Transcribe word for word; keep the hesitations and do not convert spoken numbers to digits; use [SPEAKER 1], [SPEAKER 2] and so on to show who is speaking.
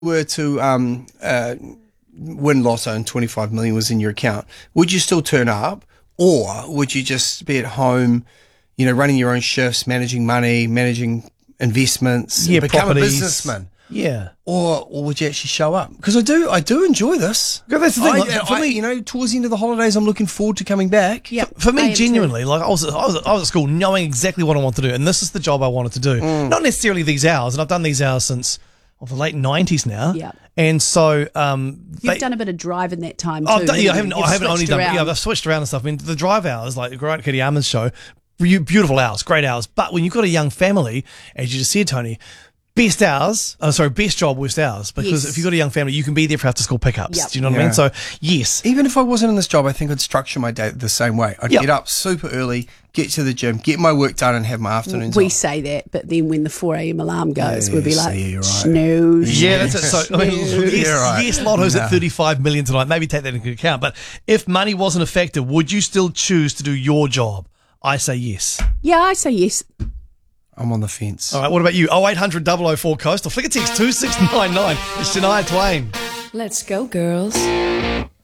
[SPEAKER 1] were to um, uh, win Lotto and twenty-five million was in your account, would you still turn up, or would you just be at home, you know, running your own shifts, managing money, managing investments,
[SPEAKER 2] Yeah,
[SPEAKER 1] become
[SPEAKER 2] properties.
[SPEAKER 1] a businessman?
[SPEAKER 2] Yeah.
[SPEAKER 1] Or, or would you actually show up? Because I do, I do enjoy this.
[SPEAKER 2] Yeah, that's the thing.
[SPEAKER 1] I,
[SPEAKER 2] Like, for
[SPEAKER 1] I-
[SPEAKER 2] me-
[SPEAKER 1] you know, towards the end of the holidays, I'm looking forward to coming back.
[SPEAKER 3] Yeah,
[SPEAKER 2] For
[SPEAKER 3] I
[SPEAKER 2] me,
[SPEAKER 3] am too.
[SPEAKER 2] genuinely, like I was, I was, I was at school knowing exactly what I wanted to do, and this is the job I wanted to do.
[SPEAKER 1] Mm.
[SPEAKER 2] Not necessarily these hours, and I've done these hours since well, the late nineties now.
[SPEAKER 3] Yeah.
[SPEAKER 2] And so, um,
[SPEAKER 3] You've
[SPEAKER 2] they-
[SPEAKER 3] done a bit of drive in that time too.
[SPEAKER 2] I've done, yeah, I
[SPEAKER 3] haven't
[SPEAKER 2] haven't,
[SPEAKER 3] you?
[SPEAKER 2] I haven't
[SPEAKER 3] You've
[SPEAKER 2] only
[SPEAKER 3] switched
[SPEAKER 2] done,
[SPEAKER 3] around.
[SPEAKER 2] yeah, I've switched around and stuff. I mean, the drive hours, like Grant Kitty Armand's show, beau- beautiful hours, great hours. But when you've got a young family, as you just said, Tony, best hours, oh, sorry, best job, worst hours. Because
[SPEAKER 3] Yes.
[SPEAKER 2] if you've got a young family, you can be there for after school pickups.
[SPEAKER 3] Yep.
[SPEAKER 2] Do you know what I
[SPEAKER 1] Yeah.
[SPEAKER 2] mean? So, yes.
[SPEAKER 1] Even if I wasn't in this job, I think I'd structure my day the same way. I'd
[SPEAKER 2] Yeah.
[SPEAKER 1] get up super early, get to the gym, get my work done, and have my afternoons
[SPEAKER 3] We
[SPEAKER 1] off.
[SPEAKER 3] say that, but then when the four a.m. alarm goes,
[SPEAKER 1] Yeah,
[SPEAKER 3] we'll be
[SPEAKER 1] yeah,
[SPEAKER 3] like,
[SPEAKER 1] yeah, you're right.
[SPEAKER 3] snooze.
[SPEAKER 2] Yeah, that's it. So, I mean, yes,
[SPEAKER 1] You're right.
[SPEAKER 2] yes, Lotto's
[SPEAKER 1] No.
[SPEAKER 2] at thirty-five million tonight. Maybe take that into account. But if money wasn't a factor, would you still choose to do your job? I say yes.
[SPEAKER 3] Yeah, I say yes.
[SPEAKER 1] I'm on the fence.
[SPEAKER 2] All right, what about you? oh eight hundred double oh four Coast or flick a text two six nine nine. It's Shania Twain.
[SPEAKER 4] Let's go, girls.